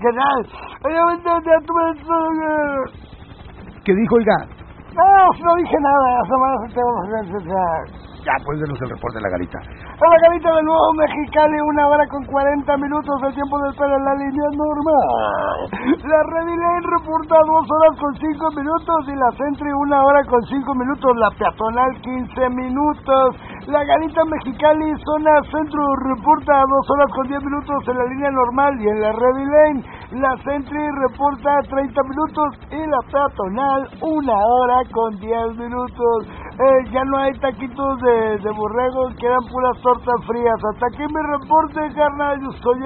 ¿qué tal? ¿Qué dijo, oiga? No dije nada, Ya, pues denos el reporte de la Garita. A la Garita de Nuevo Mexicali, 1 hora con 40 minutos, el tiempo de espera en la línea normal. La Ready Lane reporta 2 horas con 5 minutos y la Sentry 1 hora con 5 minutos, la peatonal 15 minutos. La Garita Mexicali, zona centro, reporta 2 horas con 10 minutos en la línea normal y en la Ready Lane. La Sentry reporta 30 minutos y la peatonal 1 hora con 10 minutos. Ya no hay taquitos de borregos, quedan puras tortas frías. Hasta aquí mi reporte, carnal. Yo soy